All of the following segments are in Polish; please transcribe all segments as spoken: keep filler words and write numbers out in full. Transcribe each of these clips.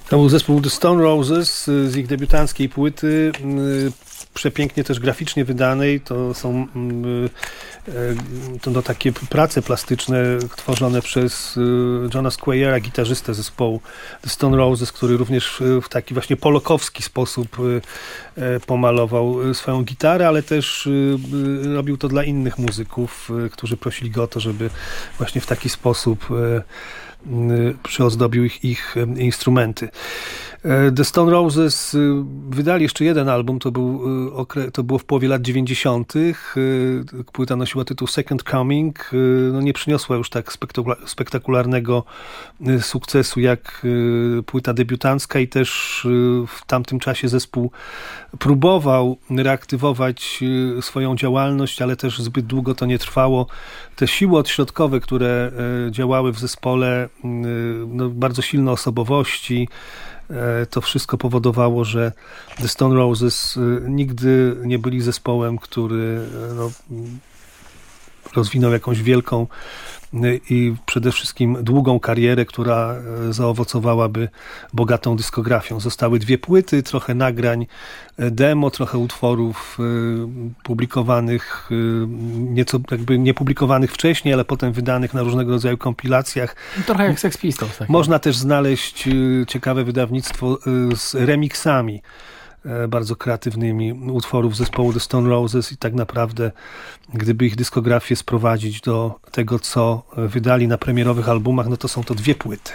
To był zespół The Stone Roses z ich debiutanckiej płyty, przepięknie też graficznie wydanej. To są to no, takie prace plastyczne tworzone przez Johna Squires, gitarzystę zespołu The Stone Roses, który również w taki właśnie polokowski sposób pomalował swoją gitarę, ale też robił to dla innych muzyków, którzy prosili go o to, żeby właśnie w taki sposób przyozdobił ich, ich instrumenty. The Stone Roses wydali jeszcze jeden album, to, był, to było w połowie lat dziewięćdziesiątych. Płyta nosiła tytuł Second Coming. No nie przyniosła już tak spektakularnego sukcesu jak płyta debiutancka i też w tamtym czasie zespół próbował reaktywować swoją działalność, ale też zbyt długo to nie trwało. Te siły odśrodkowe, które działały w zespole, no bardzo silne osobowości, to wszystko powodowało, że The Stone Roses nigdy nie byli zespołem, który no, rozwinął jakąś wielką i przede wszystkim długą karierę, która zaowocowałaby bogatą dyskografią. Zostały dwie płyty, trochę nagrań demo, trochę utworów publikowanych, nieco jakby nie publikowanych wcześniej, ale potem wydanych na różnego rodzaju kompilacjach. Trochę jak Sex Pistols. Tak. Można też znaleźć ciekawe wydawnictwo z remixami bardzo kreatywnymi utworów zespołu The Stone Roses i tak naprawdę gdyby ich dyskografię sprowadzić do tego, co wydali na premierowych albumach, no to są to dwie płyty.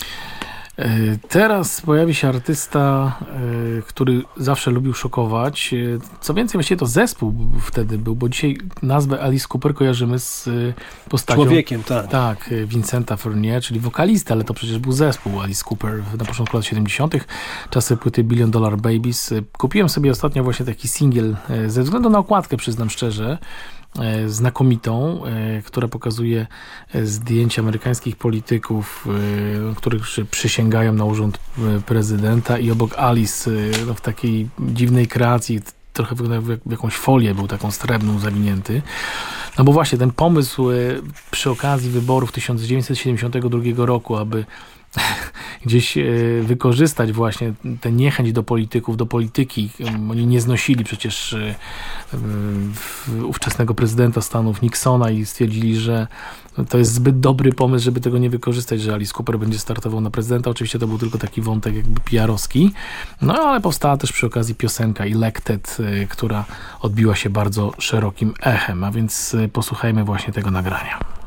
Teraz pojawi się artysta, który zawsze lubił szokować. Co więcej, właściwie to zespół wtedy był, bo dzisiaj nazwę Alice Cooper kojarzymy z postacią... Człowiekiem, tak. Tak, Vincenta Fournier, czyli wokalista, ale to przecież był zespół Alice Cooper na początku lat siedemdziesiątych. Czasy płyty Billion Dollar Babies. Kupiłem sobie ostatnio właśnie taki singiel, ze względu na okładkę, przyznam szczerze, znakomitą, która pokazuje zdjęcia amerykańskich polityków, których przysięgają na urząd prezydenta i obok Alice no, w takiej dziwnej kreacji, trochę wygląda jak w jakąś folię, był taką srebrną zawinięty. No bo właśnie ten pomysł przy okazji wyborów tysiąc dziewięćset siedemdziesiątego drugiego roku, aby gdzieś wykorzystać właśnie tę niechęć do polityków, do polityki. Oni nie znosili przecież ówczesnego prezydenta Stanów Nixona i stwierdzili, że to jest zbyt dobry pomysł, żeby tego nie wykorzystać, że Alice Cooper będzie startował na prezydenta. Oczywiście to był tylko taki wątek jakby P R-owski. No ale powstała też przy okazji piosenka Elected, która odbiła się bardzo szerokim echem, a więc posłuchajmy właśnie tego nagrania.